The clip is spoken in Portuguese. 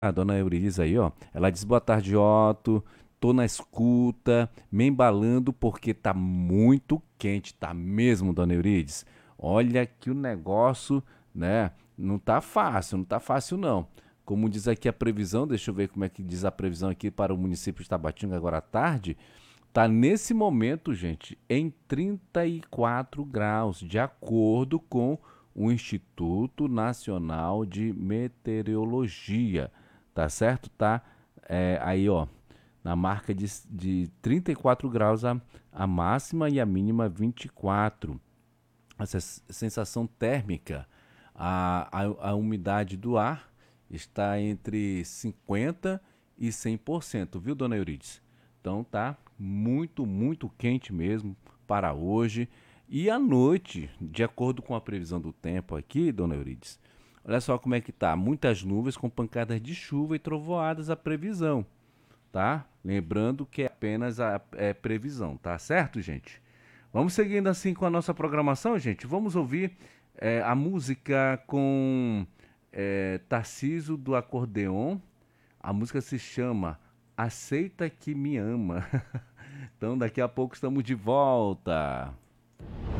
A dona Euridice aí, ó, ela diz boa tarde, Otto. Tô na escuta, me embalando porque tá muito quente, tá mesmo, dona Euridice? Olha que o negócio, né, não tá fácil não. Como diz aqui a previsão, deixa eu ver como é que diz a previsão aqui para o município de Tabatinga agora à tarde. Tá nesse momento, gente, em 34 graus, de acordo com o Instituto Nacional de Meteorologia. Tá certo? Tá aí, ó, na marca de 34 graus a máxima e a mínima 24. Essa sensação térmica, a umidade do ar está entre 50% e 100%, viu, dona Euridice? Então tá muito, muito quente mesmo para hoje. E à noite, de acordo com a previsão do tempo aqui, dona Euridice, olha só como é que tá. Muitas nuvens com pancadas de chuva e trovoadas a previsão, tá? Lembrando que é apenas a previsão, tá certo, gente? Vamos seguindo assim com a nossa programação, gente. Vamos ouvir a música com Tarciso do Acordeon. A música se chama Aceita que Me Ama. Então, daqui a pouco estamos de volta.